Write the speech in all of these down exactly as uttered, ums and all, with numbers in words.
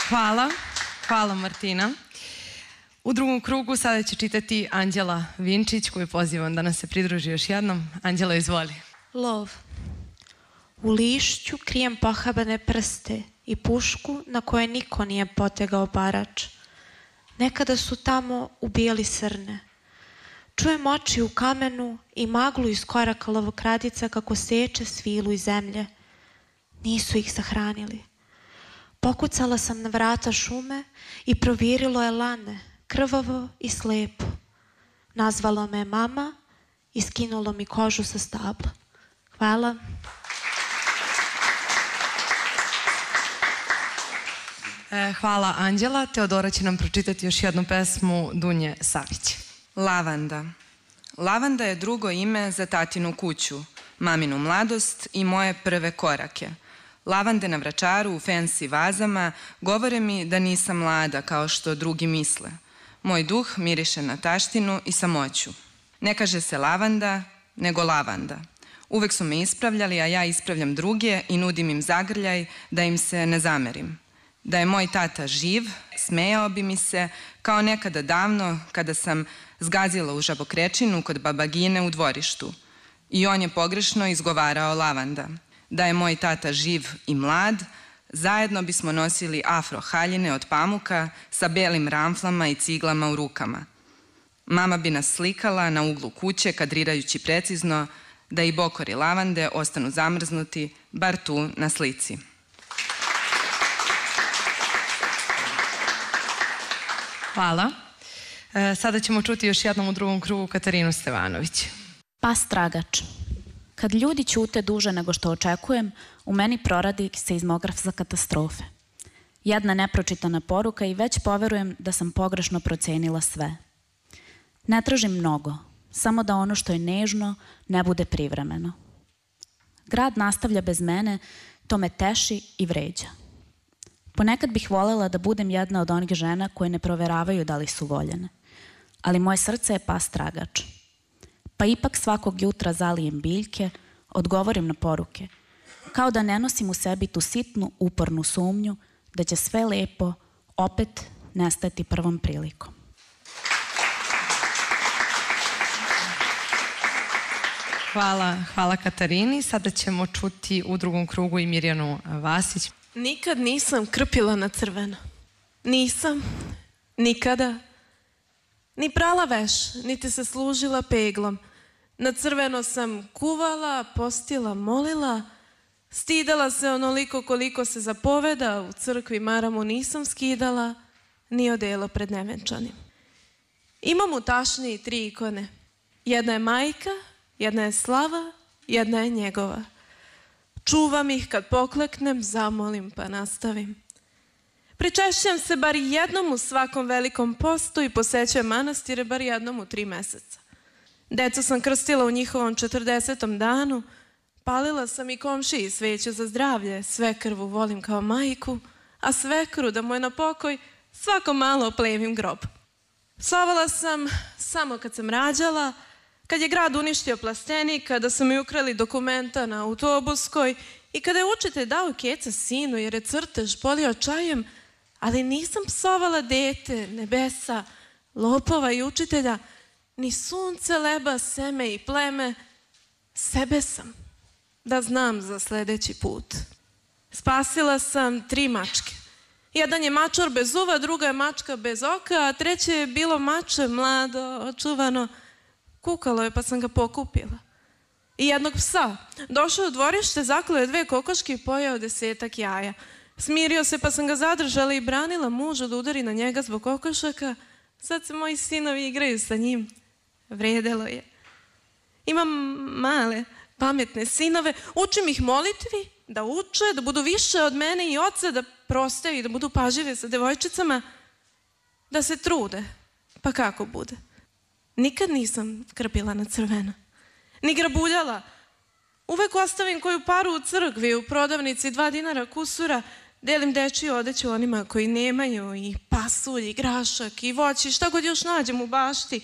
Hvala. Hvala, Martina. U drugom krugu sada će čitati Anđela Vinčić, koju pozivam da nas se pridruži još jednom. Anđela, izvoli. Lov. U lišću krijem pohabane prste i pušku na koje niko nije potegao barač. Nekada su tamo ubijali srne. Čujem oči u kamenu i maglu iz koraka lovokradica kako seče svilu iz zemlje. Nisu ih sahranili. Pokucala sam na vrata šume i provirilo je lane, krvavo i slepo. Nazvalo me mama i skinulo mi kožu sa stabla. Hvala. Hvala, Anđela. Teodora će nam pročitati još jednu pesmu Dunje Savić. Lavanda. Lavanda je drugo ime za tatinu kuću, maminu mladost i moje prve korake. Lavande na Vračaru u fancy vazama govore mi da nisam mlada kao što drugi misle. Moj duh miriše na taštinu i samoću. Ne kaže se lavanda, nego lavanda. Uvek su me ispravljali, a ja ispravljam druge i nudim im zagrljaj da im se ne zamerim. Da je moj tata živ, smejao bi mi se kao nekada davno kada sam zgazila u žabokrečinu kod babagine u dvorištu. I on je pogrešno izgovarao lavanda. Da je moj tata živ i mlad, zajedno bismo nosili afro haljine od pamuka sa belim ramflama i ciglama u rukama. Mama bi nas slikala na uglu kuće kadrirajući precizno da i bokori lavande ostanu zamrznuti, bar tu na slici. Hvala. Sada ćemo čuti još jednom u drugom krugu Katarinu Stevanović. Pas tragač. Kad ljudi ćute duže nego što očekujem, u meni proradi seizmograf za katastrofe. Jedna nepročitana poruka i već poverujem da sam pogrešno procenila sve. Ne tražim mnogo, samo da ono što je nežno ne bude privremeno. Grad nastavlja bez mene, to me teši i vređa. Ponekad bih voljela da budem jedna od onih žena koje ne proveravaju da li su voljene. Ali moje srce je pas tragač. Pa ipak svakog jutra zalijem biljke, odgovorim na poruke. Kao da ne nosim u sebi tu sitnu, upornu sumnju da će sve lepo opet nestati prvom prilikom. Hvala, hvala Katarini. Sada ćemo čuti u drugom krugu i Mirjanu Vasić. Nikad nisam krpila na crveno. Nisam. Nikada. Ni prala veš, niti se služila peglom. Na crveno sam kuvala, postila, molila. Stidala se onoliko koliko se zapoveda. U crkvi maramu nisam skidala, ni odelo pred nevenčanim. Imam u tašniji tri ikone. Jedna je majka, jedna je slava, jedna je njegova. Čuvam ih kad pokleknem, zamolim pa nastavim. Pričešćam se bar jednom u svakom velikom postu i posećujem manastire bar jednom u tri meseca. Decu sam krstila u njihovom četrdesetom danu, palila sam i komšiji sveću za zdravlje, svekrvu volim kao majku, a svekru da mu je na pokoj svako malo oplevim grob. Psovala sam samo kad sam rađala, kad je grad uništio plastenik, kada su mi ukrali dokumenta na autobuskoj i kada je učitelj dao keca sinu jer je crtež polio čajem, ali nisam psovala dete, nebesa, lopova i učitelja, ni sunce, leba, seme i pleme. Sebe sam, da znam za sledeći put. Spasila sam tri mačke. Jedan je mačor bez uva, druga je mačka bez oka, a treće je bilo mače mlado, očuvano. Kukalo je pa sam ga pokupila. I jednog psa. Došao u dvorište, zaklao je dve kokoške i pojeo desetak jaja. Smirio se pa sam ga zadržala i branila mužu da udari na njega zbog kokošaka. Sad se moji sinovi igraju sa njim. Vredelo je. Imam male, pametne sinove. Učim ih molitvi, da uče, da budu više od mene i oca, da prostaju i da budu pažljive sa devojčicama, da se trude. Pa kako bude? Nikad nisam krpila na crveno. Ni grabuljala. Uvek ostavim koju paru u crkvi, u prodavnici dva dinara kusura, delim dečiju odeću onima koji nemaju i pasulj, i grašak, i voći, šta god još nađem u bašti.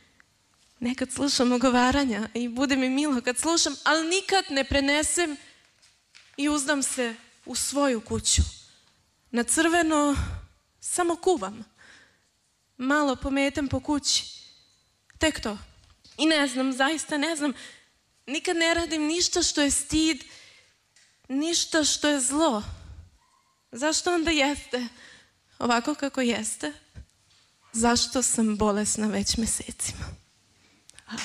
Nekad slušam ogovaranja i bude mi milo kad slušam, ali nikad ne prenesem i uzdam se u svoju kuću. Na crveno samo kuvam. Malo pometam po kući. Tek to. I ne znam, zaista ne znam. Nikad ne radim ništa što je stid, ništa što je zlo. Zašto onda jeste ovako kako jeste? Zašto sam bolesna već mesecima? Hvala.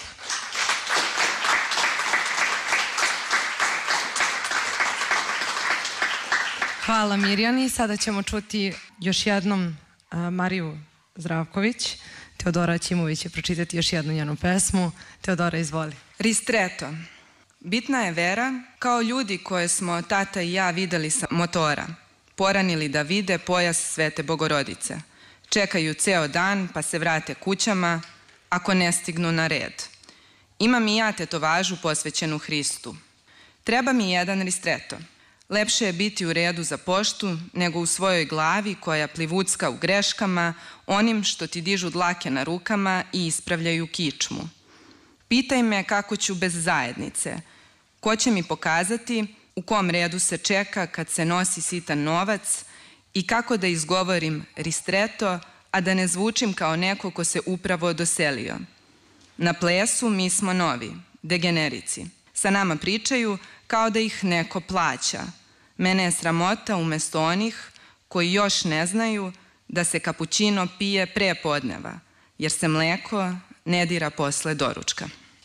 Hvala Mirjani. Sada ćemo čuti još jednom a, Mariju Zdravković. Teodora Ćimović će pročitati još jednu njenu pesmu. Teodora, izvoli. Ristretto. Bitna je vera kao ljudi koje smo tata i ja videli sa motora. Poranili da vide pojas Svete Bogorodice. Čekaju ceo dan pa se vrate kućama ako ne stignu na red. Imam i ja tetovažu posvećenu Hristu. Treba mi jedan ristretto. Lepše je biti u redu za poštu nego u svojoj glavi koja plivucka u greškama, onim što ti dižu dlake na rukama i ispravljaju kičmu. Pitaj me kako ću bez zajednice. Ko će mi pokazati u kom redu se čeka kad se nosi sitan novac i kako da izgovorim ristretto, a da ne zvučim kao neko ko se upravo doselio. Na plesu mi smo novi, degenerici. Sa nama pričaju kao da ih neko plaća. Mene je sramota umesto onih koji još ne znaju da se kapućino pije pre podneva, jer se mleko ne dira posle doručka.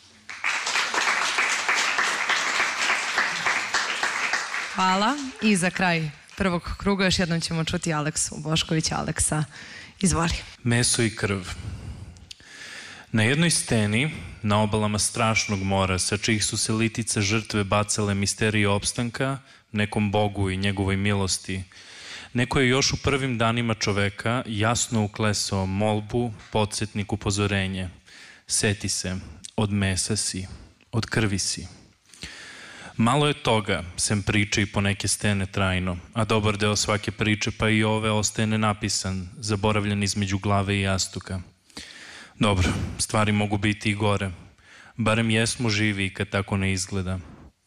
Hvala. I za kraj prvog kruga još jednom ćemo čuti Aleksu Bošković. Aleksa, izvoli. Meso i krv. Na jednoj steni, na obalama strašnog mora, sa čijih su se litice žrtve bacale misterije opstanka, nekom Bogu i njegovoj milosti, neko je još u prvim danima čoveka jasno uklesao molbu, podsjetnik, upozorenje. Seti se, od mesa si, od krvi si. Malo je toga, sem priče i po neke stene trajno, a dobar deo svake priče, pa i ove, ostaje nenapisan, zaboravljen između glave i jastuka. Dobro, stvari mogu biti i gore. Barem jesmo živi kad tako ne izgleda.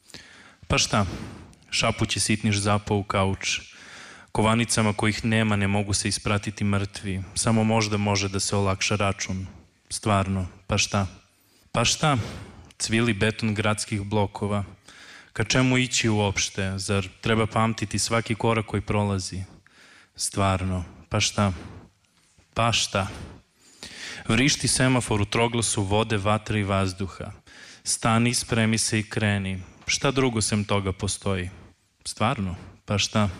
Pa šta? Šapući sitniš zapao u kauč. Kovanicama kojih nema ne mogu se ispratiti mrtvi. Samo možda može da se olakša račun. Stvarno, pa šta? Pa šta? Cvili beton gradskih blokova. Ka čemu ići uopšte? Zar treba pamtiti svaki korak koji prolazi? Stvarno, pa šta? Pa šta? Vrišti semafor u troglasu vode, vatre i vazduha. Stani, spremi se i kreni. Šta drugo sem toga postoji? Stvarno, pa šta?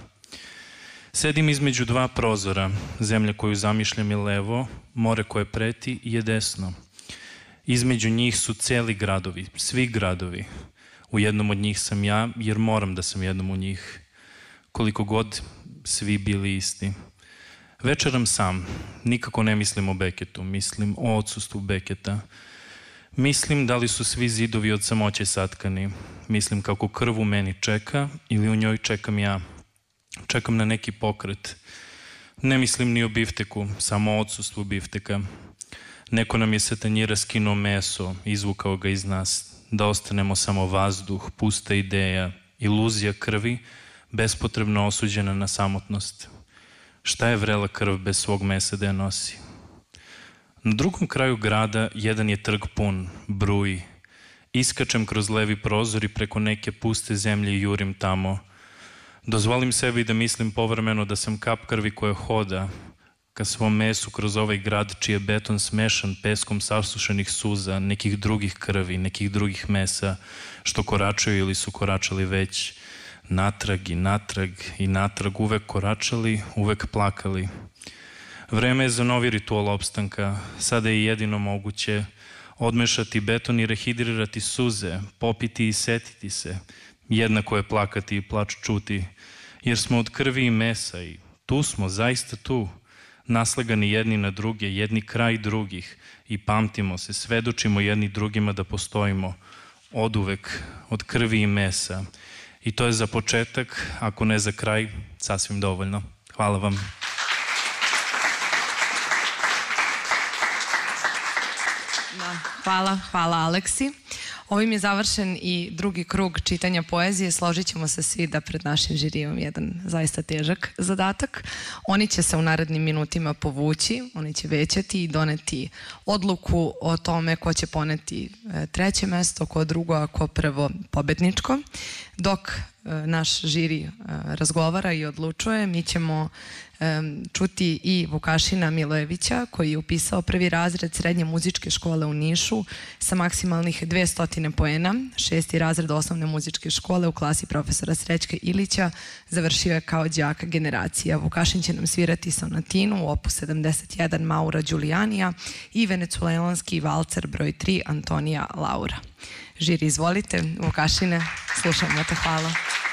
Sedim između dva prozora. Zemlja koju zamišljam je levo, more koje preti je desno. Između njih su celi gradovi, svi gradovi. U jednom od njih sam ja, jer moram da sam jednom u njih. Koliko god svi bili isti. Večeram sam, nikako ne mislim o Beketu, mislim o odsustvu Beketa. Mislim da li su svi zidovi od samoće satkani. Mislim kako krv u meni čeka ili u njoj čekam ja. Čekam na neki pokret. Ne mislim ni o bifteku, samo o odsustvu bifteka. Neko nam je sa tanjira skinuo meso, izvukao ga iz nas. Da ostanemo samo vazduh, pusta ideja, iluzija krvi, bespotrebno osuđena na samotnost. Šta je vrela krv bez svog mesa da je nosi? Na drugom kraju grada jedan je trg pun, bruji. Iskačem kroz levi prozor i preko neke puste zemlje i jurim tamo. Dozvolim sebi da mislim povremeno da sam kap krvi koja hoda ka svom mesu kroz ovaj grad čiji je beton smešan peskom sasušenih suza, nekih drugih krvi, nekih drugih mesa što koračaju ili su koračali već. Natrag i natrag i natrag, uvek koračali, uvek plakali. Vreme je za novi ritual opstanka. Sada je jedino moguće odmešati beton i rehidrirati suze, popiti i setiti se. Jednako je plakati i plač čuti, jer smo od krvi i mesa i tu smo, zaista tu, naslagani jedni na druge, jedni kraj drugih i pamtimo se, svedočimo jedni drugima da postojimo oduvek od krvi i mesa. I to je za početak, ako ne za kraj, sasvim dovoljno. Hvala vam. Da, hvala, hvala Aleksi. Ovim je završen i drugi krug čitanja poezije. Složit ćemo se svi da pred našim žirijom jedan zaista težak zadatak. Oni će se u narednim minutima povući, oni će većati i doneti odluku o tome ko će poneti treće mesto, ko drugo, a ko prvo pobedničko. Dok naš žiri razgovara i odlučuje, mi ćemo čuti i Vukašina Milojevića, koji je upisao prvi razred Srednje muzičke škole u Nišu sa maksimalnih dvesta poena. Šesti razred osnovne muzičke škole u klasi profesora Srećka Ilića završio je kao đak generacija. Vukašin će nam svirati sonatinu u opus sedamdeset jedan Maura Đulijanija i venecuelanski valcer broj tri Antonija Laura. Žiri, izvolite. Vukašine, slušamo te, hvala.